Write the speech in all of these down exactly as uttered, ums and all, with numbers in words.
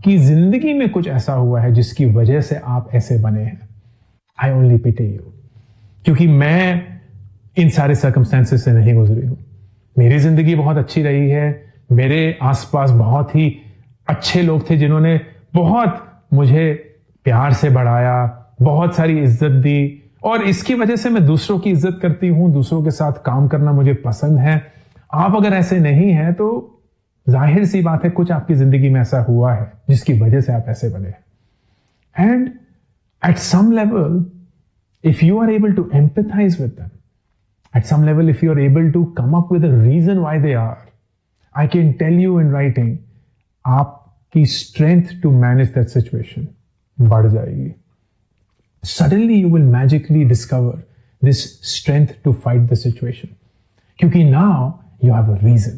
कि जिंदगी में कुछ ऐसा हुआ है जिसकी वजह से आप ऐसे बने हैं, आई ओनली पिटी यू, क्योंकि मैं इन सारे सर्कमस्टेंसेस से नहीं गुजरी हूं। मेरी जिंदगी बहुत अच्छी रही है, मेरे आसपास बहुत ही अच्छे लोग थे जिन्होंने बहुत मुझे प्यार से बढ़ाया, बहुत सारी इज्जत दी, और इसकी वजह से मैं दूसरों की इज्जत करती हूं, दूसरों के साथ काम करना मुझे पसंद है। आप अगर ऐसे नहीं हैं तो जाहिर सी बात है कुछ आपकी जिंदगी में ऐसा हुआ है जिसकी वजह से आप ऐसे बने हैं। And at some level if you are able to empathise with them, at some level if you are able to come up with a reason why they are, I can tell you in writing, aapki strength to manage that situation बढ़ जाएगी. Suddenly you will magically discover this strength to fight the situation, क्योंकि now you have a reason.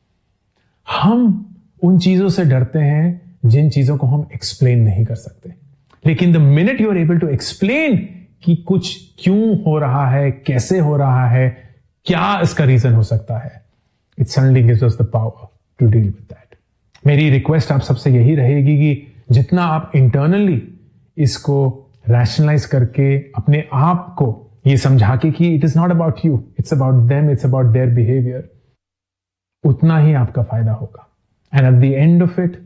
हम उन चीजों से डरते हैं जिन चीजों को हम explain नहीं कर सकते, लेकिन the minute you are able to explain कि कुछ क्यों हो रहा है, कैसे हो रहा है, क्या इसका रीजन हो सकता है, it suddenly gives us the power to deal with that. मेरी रिक्वेस्ट आप सबसे यही रहेगी कि जितना आप इंटरनली इसको रैशनलाइज करके अपने आप को ये समझा के कि it is not about you, it's about them, it's about their behaviour, उतना ही आपका फायदा होगा. And at the end of it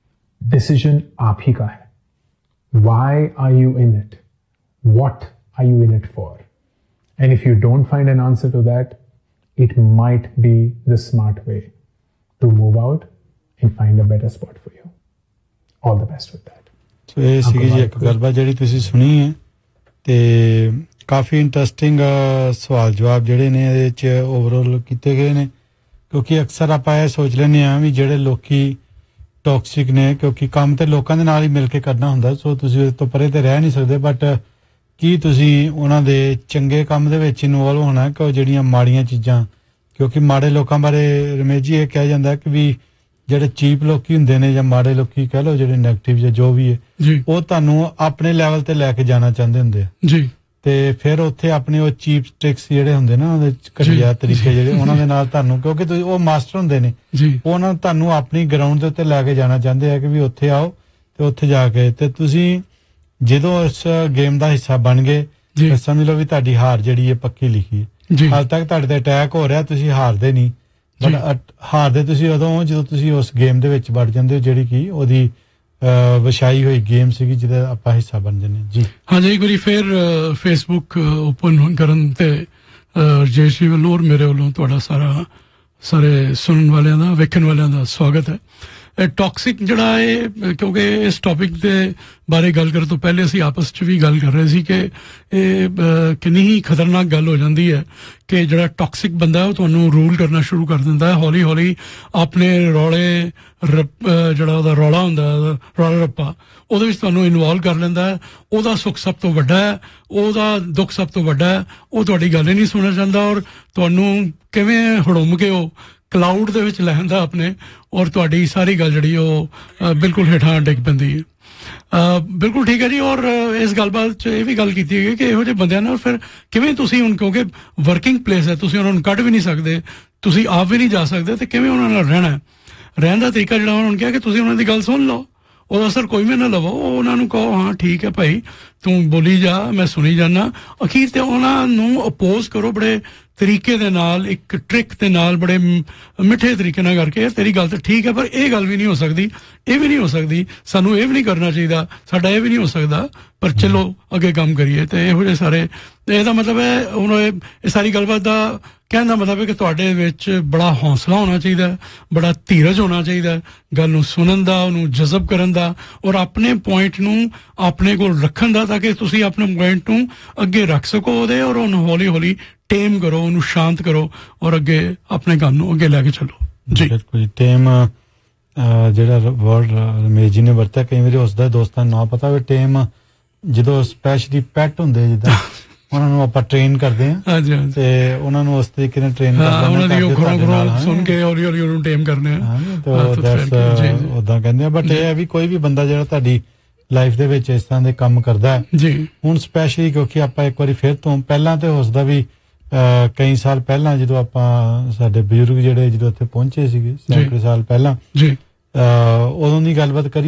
decision आप ही का है. Why are you in it? What are you in it for? And if you don't find an answer to that, it might be the smart way to move out and find a better spot for you. All the best with that. So ਇਹ ਸੀਗੀ ਜੀ ਇੱਕ ਗੱਲਬਾਤ ਜਿਹੜੀ ਤੁਸੀਂ ਸੁਣੀ ਹੈ, ਤੇ ਕਾਫੀ ਇੰਟਰਸਟਿੰਗ ਸਵਾਲ ਜਵਾਬ ਜਿਹੜੇ ਨੇ ਇਹਦੇ ਚ ਓਵਰਆਲ ਕੀਤੇ ਗਏ ਨੇ, ਕਿਉਂਕਿ ਅਕਸਰ ਆਪਾਂ ਇਹ ਸੋਚ ਲੈਂਦੇ ਹਾਂ ਵੀ ਜਿਹੜੇ ਲੋਕੀ ਟੌਕਸਿਕ ਨੇ, ਕਿਉਂਕਿ ਕੰਮ ਤੇ ਲੋਕਾਂ ਦੇ ਨਾਲ ਹੀ ਮਿਲ ਕੇ ਕਰਨਾ ਹੁੰਦਾ, ਸੋ ਤੁਸੀਂ ਇਸ ਤੋਂ ਪਰੇ ਤੇ ਰਹਿ ਨਹੀਂ ਸਕਦੇ, ਬਟ ਕੀ ਤੁਸੀਂ ਉਹਨਾਂ ਦੇ ਚੰਗੇ ਕੰਮ ਦੇ ਵਿੱਚ ਇਨਵੋਲਵ ਹੋਣਾ ਕਿ ਉਹ ਜਿਹੜੀਆਂ ਮਾੜੀਆਂ ਚੀਜ਼ਾਂ, ਕਿਉਂਕਿ ਮਾੜੇ ਲੋਕਾਂ ਬਾਰੇ ਰਮੇਸ਼ ਜੀ ਇਹ ਕਿਹਾ ਜਾਂਦਾ ਕਿ ਵੀ ਜਿਹੜੇ ਚੀਪ ਲੋਕੀ ਹੁੰਦੇ ਨੇ ਜਾਂ ਮਾੜੇ ਲੋਕੀ ਕਹਿ ਲਓ, ਜਿਹੜੇ ਨੈਗੇਟਿਵ ਜਾਂ ਜੋ ਵੀ ਹੈ, ਉਹ ਤੁਹਾਨੂੰ ਆਪਣੇ ਲੈਵਲ ਤੇ ਲੈ ਕੇ ਜਾਣਾ ਚਾਹੁੰਦੇ ਹੁੰਦੇ ਆ ਜੀ, ਤੇ ਫਿਰ ਉੱਥੇ ਆਪਣੇ ਉਹ ਚੀਪ ਟ੍ਰਿਕਸ ਜਿਹੜੇ ਹੁੰਦੇ ਨਾ, ਉਹਦੇ ਘਟੀਆ ਤਰੀਕੇ ਜਿਹੜੇ ਉਹਨਾਂ ਦੇ ਨਾਲ ਤੁਹਾਨੂੰ, ਕਿਉਂਕਿ ਤੁਸੀਂ ਉਹ ਮਾਸਟਰ ਹੁੰਦੇ ਨੇ, ਉਹਨਾਂ ਨੂੰ ਤੁਹਾਨੂੰ ਆਪਣੀ ਗਰਾਊਂਡ ਦੇ ਉੱਤੇ ਲੈ ਕੇ ਜਾਣਾ ਚਾਹੁੰਦੇ ਆ ਕਿ ਵੀ ਉੱਥੇ ਆਓ ਤੇ ਉੱਥੇ ਜਾ ਕੇ ਤੇ ਤੁਸੀਂ ਜਦੋਂ ਉਸ ਗੇਮ ਦਾ ਹਿੱਸਾ ਬਣ ਗਏ ਤਾਂ ਸਮਝ ਲਓ ਵੀ ਤੁਹਾਡੀ ਹਾਰ ਜਿਹੜੀ ਹੈ ਪੱਕੀ ਲਿਖੀ ਹੈ. ਹਾਲ ਤੱਕ ਤੁਹਾਡੇ ਤੇ ਅਟੈਕ ਹੋ ਰਿਹਾ, ਤੁਸੀਂ ਹਾਰਦੇ ਨਹੀਂ, ਬਟ ਹਾਰਦੇ ਤੁਸੀਂ ਉਦੋਂ ਜਦੋਂ ਤੁਸੀਂ ਉਸ ਗੇਮ ਦੇ ਵਿੱਚ ਵੜ ਜਾਂਦੇ ਹੋ ਜਿਹੜੀ ਕਿ ਉਹਦੀ ਵਿਛਾਈ ਹੋਈ ਗੇਮ ਸੀਗੀ ਜਿਹਦਾ ਆਪਾਂ ਹਿੱਸਾ ਬਣ ਜਾਂਦੇ ਜੀ. ਹਾਂਜੀ, ਇੱਕ ਵਾਰੀ ਫਿਰ ਫੇਸਬੁੱਕ ਓਪਨ ਕਰਨ ਤੇ ਰਜੇਸ਼ ਜੀ ਵੱਲੋਂ ਔਰ ਮੇਰੇ ਵੱਲੋਂ ਤੁਹਾਡਾ ਸਾਰਾ ਸਾਰੇ ਸੁਣਨ ਵਾਲਿਆਂ ਦਾ, ਵੇਖਣ ਵਾਲਿਆਂ ਦਾ ਸਵਾਗਤ ਹੈ. ਟੌਕਸਿਕ ਜਿਹੜਾ ਇਹ, ਕਿਉਂਕਿ ਇਸ ਟੌਪਿਕ ਦੇ ਬਾਰੇ ਗੱਲ ਕਰਨ ਤੋਂ ਪਹਿਲੇ ਅਸੀਂ ਆਪਸ 'ਚ ਵੀ ਗੱਲ ਕਰ ਰਹੇ ਸੀ ਕਿ ਇਹ ਕਿੰਨੀ ਹੀ ਖਤਰਨਾਕ ਗੱਲ ਹੋ ਜਾਂਦੀ ਹੈ ਕਿ ਜਿਹੜਾ ਟੌਕਸਿਕ ਬੰਦਾ ਉਹ ਤੁਹਾਨੂੰ ਰੂਲ ਕਰਨਾ ਸ਼ੁਰੂ ਕਰ ਦਿੰਦਾ ਹੈ, ਹੌਲੀ ਹੌਲੀ ਆਪਣੇ ਰੌਲੇ ਰੱਪ ਜਿਹੜਾ ਉਹਦਾ ਰੌਲਾ ਹੁੰਦਾ, ਰੌਲਾ ਰੱਪਾ, ਉਹਦੇ ਵਿੱਚ ਤੁਹਾਨੂੰ ਇਨਵੋਲਵ ਕਰ ਲੈਂਦਾ ਹੈ. ਉਹਦਾ ਸੁੱਖ ਸਭ ਤੋਂ ਵੱਡਾ ਹੈ, ਉਹਦਾ ਦੁੱਖ ਸਭ ਤੋਂ ਵੱਡਾ ਹੈ, ਉਹ ਤੁਹਾਡੀ ਗੱਲ ਹੀ ਨਹੀਂ ਸੁਣਨਾ ਚਾਹੁੰਦਾ, ਔਰ ਤੁਹਾਨੂੰ ਕਿਵੇਂ ਹੜੁੰਮ ਕੇ ਉਹ ਕਲਾਊਡ ਦੇ ਵਿੱਚ ਲੈ ਆਉਂਦਾ ਆਪਣੇ, ਔਰ ਤੁਹਾਡੀ ਸਾਰੀ ਗੱਲ ਜਿਹੜੀ ਉਹ ਬਿਲਕੁਲ ਹੇਠਾਂ ਡਿੱਗ ਪੈਂਦੀ ਹੈ. ਬਿਲਕੁਲ ਠੀਕ ਹੈ ਜੀ. ਔਰ ਇਸ ਗੱਲਬਾਤ 'ਚ ਇਹ ਵੀ ਗੱਲ ਕੀਤੀ ਗਈ ਕਿ ਇਹੋ ਜਿਹੇ ਬੰਦਿਆਂ ਨਾਲ ਫਿਰ ਕਿਵੇਂ ਤੁਸੀਂ ਹੁਣ, ਕਿਉਂਕਿ ਵਰਕਿੰਗ ਪਲੇਸ ਹੈ, ਤੁਸੀਂ ਉਹਨਾਂ ਨੂੰ ਕੱਢ ਵੀ ਨਹੀਂ ਸਕਦੇ, ਤੁਸੀਂ ਆਪ ਵੀ ਨਹੀਂ ਜਾ ਸਕਦੇ, ਤੇ ਕਿਵੇਂ ਉਹਨਾਂ ਨਾਲ ਰਹਿਣਾ, ਰਹਿਣ ਦਾ ਤਰੀਕਾ ਜਿਹੜਾ ਉਹਨਾਂ ਨੂੰ ਕਿਹਾ ਕਿ ਤੁਸੀਂ ਉਹਨਾਂ ਦੀ ਗੱਲ ਸੁਣ ਲਓ, ਉਹਦਾ ਅਸਰ ਕੋਈ ਵੀ ਨਾ ਲਵੋ, ਉਹਨਾਂ ਨੂੰ ਕਹੋ ਹਾਂ ਠੀਕ ਹੈ ਭਾਈ ਤੂੰ ਬੋਲੀ ਜਾ, ਮੈਂ ਸੁਣੀ ਜਾਣਾ, ਅਖੀਰ ਤੇ ਉਹਨਾਂ ਨੂੰ ਅਪੋਜ਼ ਕਰੋ ਬੜੇ ਤਰੀਕੇ ਦੇ ਨਾਲ, ਇੱਕ ਟ੍ਰਿਕ ਦੇ ਨਾਲ, ਬੜੇ ਮਿੱਠੇ ਤਰੀਕੇ ਨਾਲ ਕਰਕੇ ਤੇਰੀ ਗੱਲ ਤਾਂ ਠੀਕ ਹੈ ਪਰ ਇਹ ਗੱਲ ਵੀ ਨਹੀਂ ਹੋ ਸਕਦੀ, ਇਹ ਵੀ ਨਹੀਂ ਹੋ ਸਕਦੀ, ਸਾਨੂੰ ਇਹ ਵੀ ਨਹੀਂ ਕਰਨਾ ਚਾਹੀਦਾ, ਸਾਡਾ ਇਹ ਵੀ ਨਹੀਂ ਹੋ ਸਕਦਾ, ਪਰ ਚਲੋ ਅੱਗੇ ਕੰਮ ਕਰੀਏ. ਤੇ ਇਹੋ ਜਿਹੇ ਸਾਰੇ, ਇਹਦਾ ਮਤਲਬ ਹੈ ਹੁਣ ਇਹ ਸਾਰੀ ਗੱਲਬਾਤ ਦਾ ਕਹਿਣ ਦਾ ਮਤਲਬ ਹੈ ਕਿ ਤੁਹਾਡੇ ਵਿੱਚ ਬੜਾ ਹੌਸਲਾ ਹੋਣਾ ਚਾਹੀਦਾ, ਬੜਾ ਧੀਰਜ ਹੋਣਾ ਚਾਹੀਦਾ, ਗੱਲ ਨੂੰ ਸੁਣਨ ਦਾ, ਉਹਨੂੰ ਜਜ਼ਬ ਕਰਨ ਦਾ, ਔਰ ਆਪਣੇ ਪੁਆਇੰਟ ਨੂੰ ਆਪਣੇ ਕੋਲ ਰੱਖਣ ਦਾ, ਤਾਂ ਕਿ ਤੁਸੀਂ ਆਪਣੇ ਪੁਆਇੰਟ ਨੂੰ ਅੱਗੇ ਰੱਖ ਸਕੋ ਉਹਦੇ, ਔਰ ਉਹਨੂੰ ਹੌਲੀ ਹੌਲੀ ਟੇਮ ਕਰੋ, ਉਹਨੂੰ ਸ਼ਾਂਤ ਕਰੋ, ਔਰ ਅੱਗੇ ਆਪਣੇ ਕੰਮ ਨੂੰ ਅੱਗੇ ਲੈ ਕੇ ਚੱਲੋ ਜੀ. ਬਿਲਕੁਲ ਟੇਮ ਜਿਹੜਾ ਵਰਡ ਰਮੇਸ਼ ਜੀ ਨੇ ਵਰਤਿਆ, ਕਈ ਵਾਰੀ ਉਸਦਾ ਦੋਸਤਾਂ ਨੂੰ ਨਾ ਪਤਾ ਹੋਵੇ, ਟੇਮ ਜਦੋਂ ਸਪੈਸ਼ਲੀ ਪੈਟ ਹੁੰਦੇ ਜਿੱਦਾਂ ਉਹਨਾਂ ਨੂੰ ਆਪਾਂ ਟ੍ਰੇਨ ਕਰਦੇ ਹਾਂ ਤੇ ਉਹਨਾਂ ਨੂੰ ਉਸ ਤਰੀਕੇ ਨਾਲ ਟ੍ਰੇਨ ਕਰਦੇ ਸੁਣ ਕੇ ਹੌਲੀ ਹੌਲੀ ਉਹਨੂੰ ਟੇਮ ਕਰਨੇ ਆ, ਉਦਾਂ ਕਹਿੰਦੇ ਆ. ਬਟ ਇਹ ਹੈ ਵੀ ਕੋਈ ਵੀ ਬੰਦਾ ਜਿਹੜਾ ਤੁਹਾਡੀ ਲਾਈਫ ਦੇ ਵਿੱਚ ਇਸ ਤਰ੍ਹਾਂ ਦੇ ਕੰਮ ਕਰਦਾ ਹੈ ਜੀ, ਹੁਣ ਸਪੈਸ਼ਲੀ ਕਿਉਂਕਿ ਆਪਾਂ ਇੱਕ ਵਾਰੀ ਫਿਰ ਤੋਂ ਪਹਿਲਾਂ ਤੇ ਉਸਦਾ ਵੀ ਕਈ ਸਾਲ ਪਹਿਲਾਂ ਜਦੋਂ ਆਪਾਂ ਸਾਡੇ ਬਜ਼ੁਰਗ ਜਿਹੜੇ ਜਦੋਂ ਉੱਥੇ ਪਹੁੰਚੇ ਸੀਗੇ ਸੈਂਕੜੇ ਸਾਲ ਪਹਿਲਾਂ, ਉਦੋਂ ਦੀ ਗੱਲਬਾਤ ਕਰੀ